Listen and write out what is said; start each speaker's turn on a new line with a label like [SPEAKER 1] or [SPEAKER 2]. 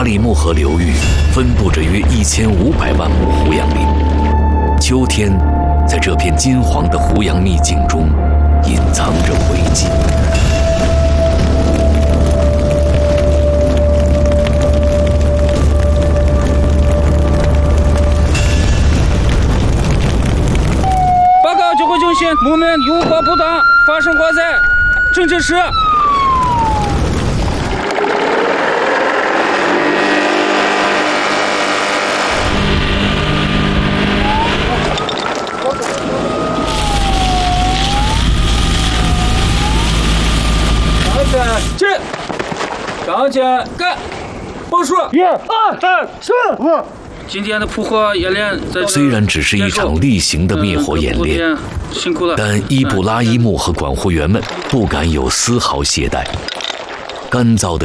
[SPEAKER 1] 里木河流域分布着约1500万亩胡杨林，秋天在这片金黄的胡杨秘境中隐藏着危机。
[SPEAKER 2] 报告指挥中心，木门有关部档发生火灾，正指示。进，刚进，干，报数，1、2、3、4、5。今天的扑火演练，
[SPEAKER 1] 虽然只是一场例行的灭火演练，
[SPEAKER 2] 辛苦了，
[SPEAKER 1] 但伊布拉伊木和管护员们不敢有丝毫懈怠。干燥的